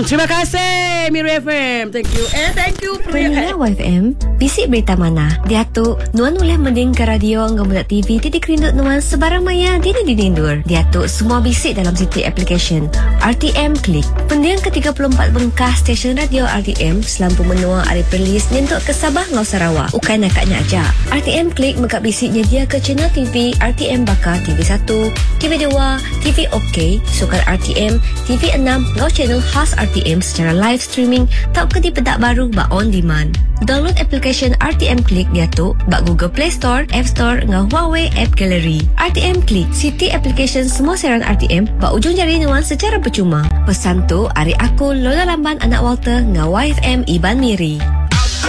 Terima kasih Miru FM. Thank you. Thank you Pendengar YFM, bisik berita mana? Dia tu, nuan boleh mending ke radio ngambil TV titik rindut nuan sebarang maya dini dinindur. Dia tu semua bisik dalam situ application RTM Klik. Pendiang ke-34 bengkah stesen radio RTM selampu menua hari perlis nyentuk ke Sabah ngau Sarawak. Ukai nakaknya aja. RTM Klik mengkap bisiknya dia ke channel TV RTM Bakar TV1, TV2, TV OK, Sukar RTM, TV6 ngau channel khas RTM secara live streaming tak ke di pedak baru ba on demand. Download application RTM Klik dia tu bak Google Play Store, App Store ngau Huawei App Gallery. RTM Klik, city application semua siaran RTM bak ujung jari nuan secara percuma. Pesan tu, hari aku Lola Lamban anak Walter ngau YFM Iban Miri.